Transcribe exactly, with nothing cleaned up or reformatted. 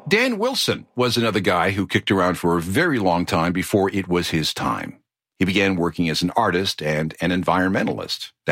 Dan Wilson was another guy who kicked around for a very long time before it was his time. He began working as an artist and an environmentalist.